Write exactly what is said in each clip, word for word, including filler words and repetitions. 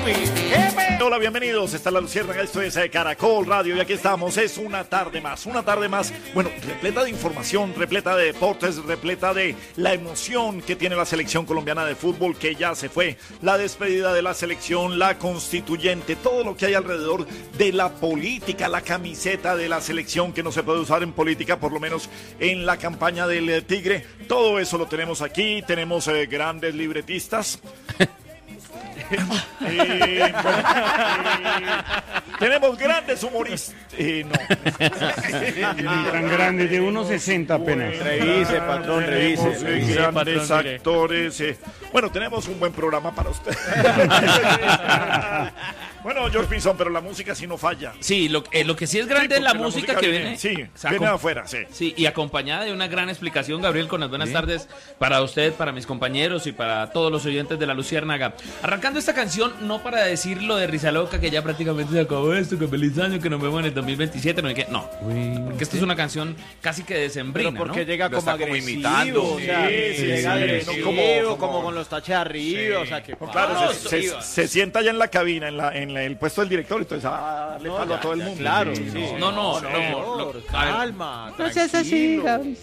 Hola, bienvenidos. Está La Luciérnaga, esto es eh, Caracol Radio y aquí estamos. Es una tarde más, una tarde más, bueno, repleta de información, repleta de deportes, repleta de la emoción que tiene la selección colombiana de fútbol, que ya se fue, la despedida de la selección, la constituyente, todo lo que hay alrededor de la política, la camiseta de la selección que no se puede usar en política, por lo menos en la campaña del eh, Tigre. Todo eso lo tenemos aquí, tenemos eh, grandes libretistas. Eh, bueno, eh, tenemos grandes humoristas. Eh, no. Tan grande, de uno sesenta apenas. Revise, patrón, revise. Tenemos, eh, grandes actores. Eh. Bueno, tenemos un buen programa para usted. Bueno, George Pinzón, pero la música sí no falla. Sí, lo, eh, lo que sí es grande Sí, es la porque música, la música que viene- viene. sí, o sea, viene acom- de afuera, sí. Sí, y acompañada de una gran explicación, Gabriel, con las buenas tardes para usted, para mis compañeros y para todos los oyentes de La Luciérnaga. Arrancando esta canción, no para decir lo de Rizaloca, que ya prácticamente se acabó esto, que feliz año, que nos vemos en el dos mil veintisiete, no hay que, no. Porque esta es una canción casi que decembrina, Pero porque ¿no? llega Lo como está como agresivo, imitando. o sea, Sí, sí, llega sí, agresivo, no, como, como- como, como- con los taches arriba, o sea, que Claro, no, se, se- iba. se sienta ya en la cabina, en, la, en la- el puesto del director, y entonces ah, darle No, palo ya, a todo el ya, mundo. claro, Sí, sí. No, no, No, no, no, lo- a ver. calma, No seas así, tranquilo. Gabriel.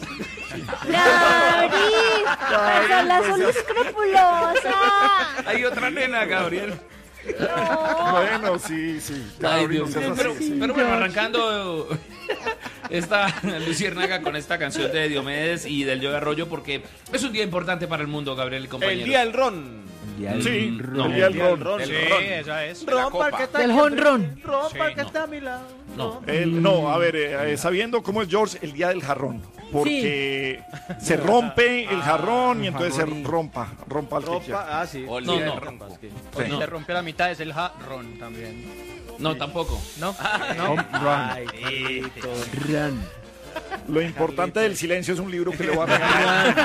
Gabriel, son las son escrupulosas. Hay otra nena, Gabriel. Bueno, sí, sí. Ay, Gabriel, Dios no seas mío. Pero, así, sí. pero bueno, arrancando esta Luciérnaga con esta canción de Diomedes y del Yoga Arroyo, porque es un día importante para el mundo, Gabriel y compañeros. El día del ron. Sí, No. el día del El día del ron. ron. Sí, El ron. esa es. Ron, La para el que copa. está Del aquí, jonrón. Ron, Sí, para el que no. está a mi lado. No. El- no, a ver, eh, eh, sabiendo cómo es George, el día del jarrón. Porque se rompe el jarrón y entonces se rompa, rompa al que quiera. Ropa, ah, sí. O el No, día no. del ron. Sí. O si No. se rompe la mitad es el jarrón también. No, tampoco. ¿No? Ay, Lo importante del silencio es un libro que le voy a regalar.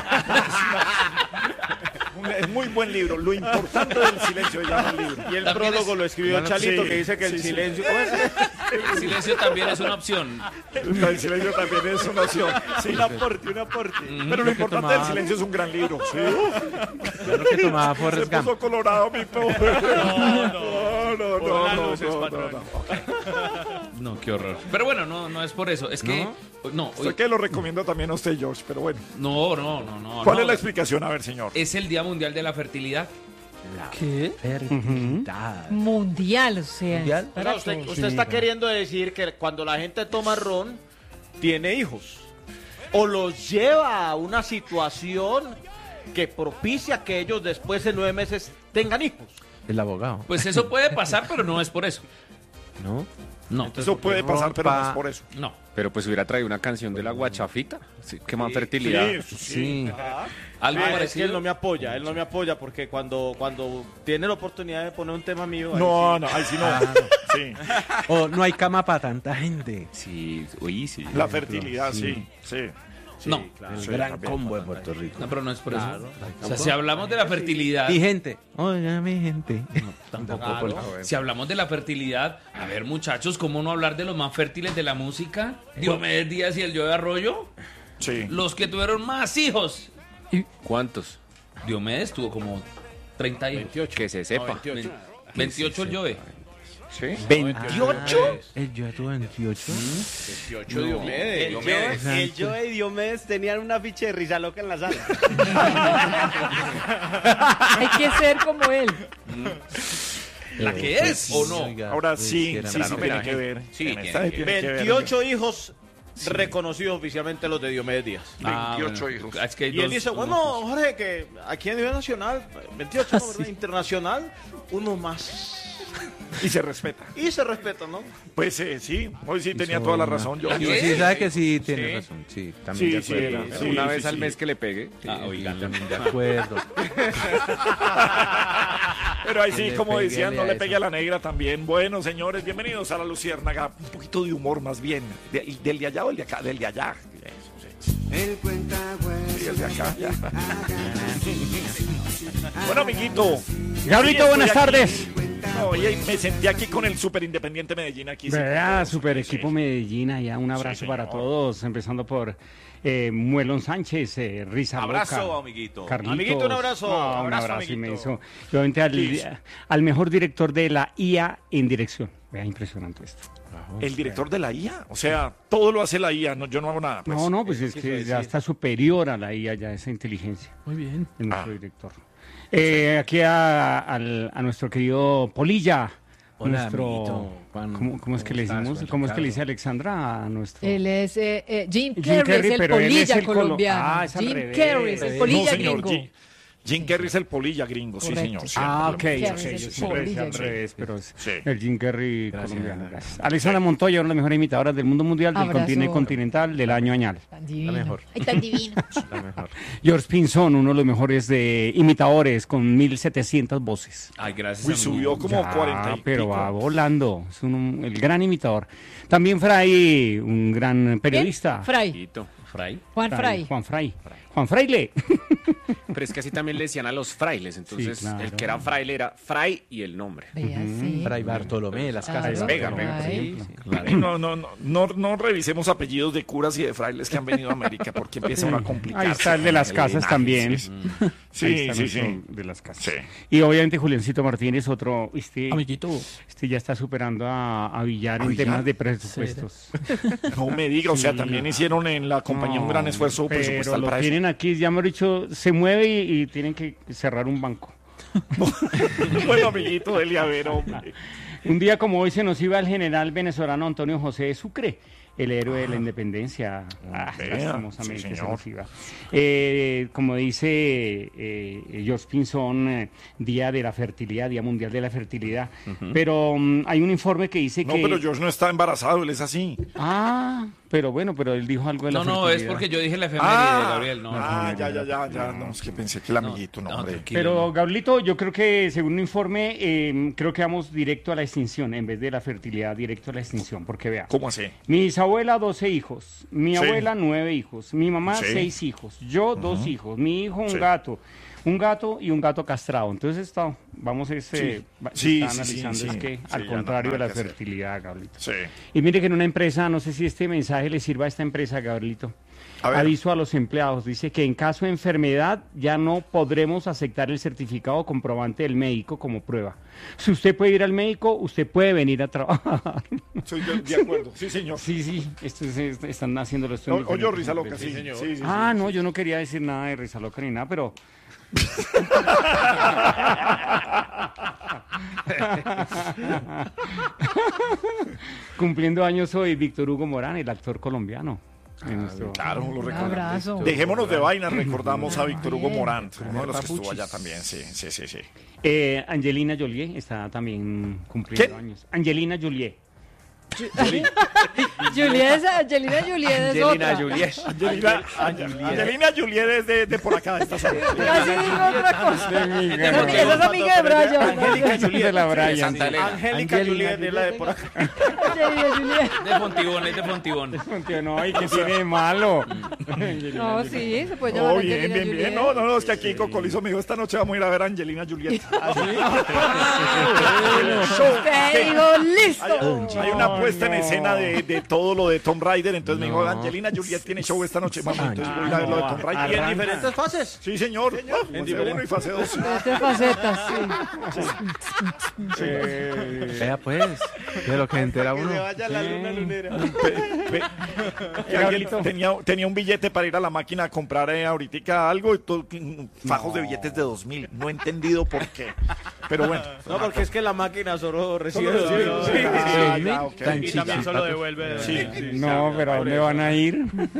Un- Es muy buen libro. Lo importante del silencio se llama el libro. Y el También prólogo es- lo escribió Bueno, Chalito, sí, que dice que el sí, sí. silencio... ¿Cómo es? El silencio también es una opción. El silencio también es una opción. Sí, Un aporte, un aporte. pero lo importante del silencio es un gran libro. Sí. Lo que tomaba Se Forrest Gump. puso colorado mi pobre. No, no, no, Por no, las no, luces, no, patrón. no. No, qué horror. Pero bueno, no, no es por eso. Es que. No, Sé que lo recomiendo también a usted, George, pero bueno. no, no, no. no ¿Cuál no. es la explicación? A ver, señor. Es el Día Mundial de la Fertilidad. ¿Qué? Fertilidad. Mundial, o sea. ¿Mundial? es para O sea, usted, todos. usted está queriendo decir que cuando la gente toma ron, tiene hijos. O los lleva a una situación que propicia que ellos después de nueve meses tengan hijos. El abogado. Pues eso puede pasar, pero no es por eso. ¿No? No, Eso puede pasar, pero no es rompa- por eso. no. Pero pues hubiera traído una canción de la guachafita. Sí, que más fertilidad. Sí, sí. Sí. Algo Ah, es que parecido. él no me apoya, él no me apoya porque cuando, cuando tiene la oportunidad de poner un tema mío... ahí No, sí. no, ahí sí no. Sí. O no hay cama para tanta gente. Sí, uy, sí. La fertilidad, sí, sí. Sí, No. claro. El Sí, gran también. combo de Puerto Rico. No, pero no es por eso. O sea, si hablamos de la fertilidad. Y gente. Oiga, mi gente. Tampoco. Claro. Si hablamos de la fertilidad, a ver, muchachos, ¿cómo no hablar de los más fértiles de la música? Diomedes Díaz y el Yoga Arroyo. Sí. Los que tuvieron más hijos. ¿Cuántos? Diomedes tuvo como treinta hijos. veintiocho. Que se sepa. Ve- veintiocho el Yoe. Sí. ¿veintiocho? El yo tuve veintiocho. veintiocho Diomedes. Diomedes. El, el yo y Diomedes tenían un afiche de Rizaloca en la sala. Hay que ser como él. ¿La que es o no? Oiga, Ahora pues, sí, era sí, más sí o tiene menos. que ver. Sí, En esta tiene tiene que ver. veintiocho hijos reconocidos oficialmente los de Diomedes Díaz. Ah, veintiocho bueno. hijos. Es que hay Y él dos- dice, uno- bueno, Jorge, que aquí a nivel nacional, veintiocho, ¿no? ¿verdad? Internacional, uno más. Y se respeta. Y se respeta, ¿no? Pues eh, sí, hoy sí tenía toda la razón yo. Sí, sí, sabe que sí, tiene razón. Sí, también Sí, de sí, acuerdo. era- Pero sí, una sí, vez sí. al mes que le pegue. Ah, oiga, También de acuerdo. Pero ahí sí, Le como pegué decían, no a le eso. pegue a la negra también. Bueno, señores, bienvenidos a La Luciérnaga. Un poquito de humor más bien. De- ¿Del de allá o el de acá? Del de allá. Eso, sí. Sí, el de acá, ya. Bueno, amiguito. Gabrielito, Sí, buenas estoy aquí. tardes. No, y me sentí aquí con el Super Independiente Medellín aquí. ¿Verdad? Sí, Super sí, equipo sí. Medellín, allá un abrazo Sí, para señor. todos, empezando por eh, Muelón Sánchez, eh, Risa Abrazo, Loca, amiguito. Carlitos. Amiguito, un abrazo. Ah, un Abrazo, abrazo amiguito. inmenso. Y obviamente al, al mejor director de la I A en dirección. Vea, impresionante esto. El director de la I A, o sea, todo lo hace la I A, no, yo no hago nada. Pues. No, no, pues es que ya está superior a la I A, ya esa inteligencia. Muy bien. Es nuestro Ah. director. Eh, aquí a, al- a nuestro querido Polilla. Hola, nuestro, amiguito. Juan, ¿cómo, cómo es que ¿cómo le estás, decimos? Juan ¿Cómo es que le Ricardo? dice Alexandra a nuestro? Él es eh, eh, Jim Jim Carrey, Carrey, es el pero él es polilla el colo- colombiano. Ah, es al Jim revés. Carrey es el No, polilla no, señor, gringo. Jim, Jim Carrey es el polilla gringo, sí, Correcto. señor. Ah, ok, siempre. ok, Carrey yo es siempre decía al polilla, revés, pero es Sí. el Jim Carrey Gracias. colombiano. Gracias. Alexandra Montoya, una de las mejores imitadoras del mundo mundial, del Abrazo. continente continental, del año añal. Tan divino. La mejor. Ay, tan divino. La mejor. George Pinzón, uno de los mejores de imitadores, con mil setecientas voces. Ay, gracias. Uy, amigo. subió como Ya, cuarenta y pero pico. va volando. Es un- el gran imitador. También Fray, un gran periodista. Fray. Amiguito. Fray. Juan Fray. Juan Fray. Juan Fraile. Pero es que así también le decían a los frailes. Entonces, Sí, claro. el que era fraile era fray y el nombre. Vea, sí. Fray Bartolomé, las Claro, casas. Vega, Bartolomé, Vega, por Fray. ejemplo. No, no, no, no, no revisemos apellidos de curas y de frailes que han venido a América porque empieza uno a complicarse. Ahí está el de las con casas linaje, también. Sí, Ahí sí, está sí. nuestro sí. de las casas. Sí. Y obviamente Juliancito Martínez, otro, este, Amiguito. este ya está superando a, a Villar ¿A en Villar? temas de presupuestos. No me diga, o sea, Sí. también hicieron en la compañía un gran No, esfuerzo pero presupuestal lo para eso. tienen aquí, ya hemos dicho, se mueve y, y tienen que cerrar un banco. Bueno, amiguito, dele a ver, hombre. Un día como hoy se nos iba el general venezolano Antonio José Sucre, el héroe de la independencia. Ah, vea, lastimosamente sí, se señor. nos iba. Eh, como dice eh, George Pinzón, eh, Día de la Fertilidad, Día Mundial de la Fertilidad. Pero mm, hay un informe que dice No, que... pero George no está embarazado, él es así. Ah, pero bueno, pero él dijo algo de la No, no, fertilidad. es porque yo dije la efeméride, Ah, Gabriel. No, ah, no, ya, ya, ya, ya. No, es que pensé que el amiguito, no, no, hombre. tranquilo, Pero, no. Gablito, yo creo que según un informe, eh, creo que vamos directo a la extinción, en vez de la fertilidad, directo a la extinción, porque vea. ¿Cómo así? Mi bisabuela, doce hijos. Mi Sí. abuela, nueve hijos. Mi mamá, Sí. seis hijos. Yo, dos hijos. Mi hijo, un Sí. gato. Un gato y un gato castrado. Entonces, está, vamos a ese, Sí. va- se Sí, está sí, analizando sí, es sí. que Sí, al ya contrario no de hay la que hacer. fertilidad, Gabrielito. Sí. Y mire que en una empresa, no sé si este mensaje le sirva a esta empresa, Gabrielito. A ver. Aviso a los empleados, dice que en caso de enfermedad ya no podremos aceptar el certificado o comprobante del médico como prueba. Si usted puede ir al médico, usted puede venir a trabajar. Soy de, de acuerdo, sí, señor. Sí, sí, esto es- es- están haciéndolo esto. en O- Oye, diferentes risa loca, empresas. sí, señor. Sí, sí, Ah, no, yo no quería decir nada de risa loca ni nada, pero... Cumpliendo años hoy Víctor Hugo Morán, el actor colombiano. en nuestro- Claro, lo Un recordamos. abrazo. Dejémonos de vainas, recordamos a Víctor Hugo Bien. Morán, uno de los que estuvo allá también, sí, sí, sí, sí. Eh, Angelina Jolie está también cumpliendo ¿Quién? años. Angelina Jolie. Juliet, es- Angelina Juliet es otra. Juliet. Angelina, Angelina Juliet es de, de por acá, de esta zona. Casi digo otra cosa. De Esa es- esa es amiga de Brian. Angélica de Juliet. la Brian. Santa Elena. Angélica Juliet es la de por acá. Angelina Juliet. De Fontibón, es de Fontibón. Tío, no, ¿y qué tiene de malo? No, sí, se puede llamar Oh, bien, Angelina bien, Juliet. bien. No, no, no, es que aquí Cocolizo me dijo, esta noche vamos a ir a ver a Angelina Juliet. Usted dijo, listo. Hay una puesta en escena de, de todo lo de Tomb Raider, entonces me dijo, Angelina Juliet tiene show esta noche, vamos, entonces voy a ir a ver lo de Tomb Raider. Y en diferentes fases. Sí, señor. En fase uno y fase dos. Este facetas, sí. Vea pues, de lo que se entera uno. vaya la luna lunera. Pe- que alguien tenía, tenía un billete para ir a la máquina a comprar eh, ahorita algo y todo, fajos de billetes de dos mil. No he entendido por qué. Pero bueno. No, porque es que la máquina solo recibe. Solo recibe, dos. sí, Sí, sí, sí. ah, ya, ok. Tan Y también solo devuelve. Sí. No, pero ¿a dónde van a ir?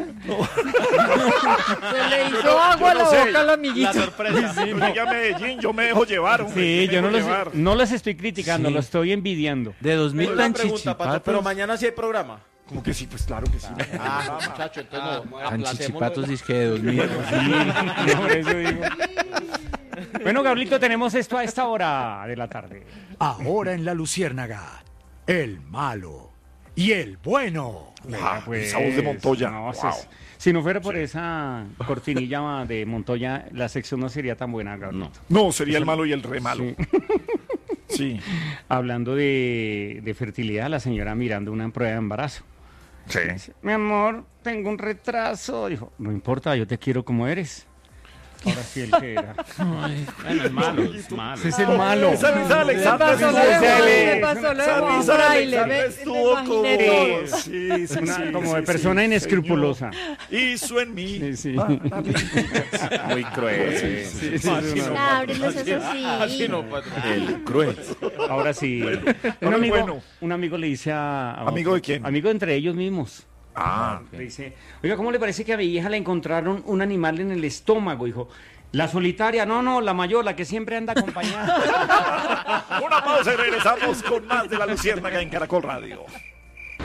Se le hizo agua a la no sé. boca al La amiguito. sorpresa. Yo llegué a Medellín, yo me dejo llevar. hombre, Sí, me yo dejo no los, llevar. no los estoy criticando, Sí. lo estoy envidiando. De dos mil Una tan pregunta, Pato, chichipatos. pero mañana sí hay programa. Como que sí, pues claro que sí. Ah, muchacho, entonces no. Tan aplacémoslo. chichipatos disque de dos mil. Sí, por eso digo. Bueno, Gablito, tenemos esto a esta hora de la tarde. Ahora en la Luciérnaga, el malo y el bueno. Ah, esa voz de Montoya. No, Wow. si, es- si no fuera por esa cortinilla de Montoya, la sección no sería tan buena, Gablito. No, sería el malo y el re malo. Sí. Hablando de, de fertilidad, la señora mirando una prueba de embarazo. Sí. Dice, mi amor, tengo un retraso. Dijo, no importa, yo te quiero como eres. Ahora sí el que era. Bueno, es malo, es malo. Ese es el malo. Esa risa de Me Alexandra. pasó lo sí, de sí, Juan, sí. me pasó lo de Esa Juan risa de Fraile, Alexandra me- estuvo me como... imaginé Sí, sí, sí, Una- sí, como de sí, persona sí, inescrupulosa. señor. Hizo en mí. Sí, sí. Muy cruel. Sí, sí, Así sí, no, no. Ábrelos eso Así sí. no, patrón. El cruel. Ahora sí. un, ahora amigo, bueno. un amigo le dice a, a ¿Amigo otro- de quién? Amigo entre ellos mismos. Ah, Le dice, oiga, ¿cómo le parece que a mi hija le encontraron un animal en el estómago? Dijo, la solitaria, no, no, la mayor, la que siempre anda acompañada. una pausa y regresamos con más de La Luciérnaga en Caracol Radio.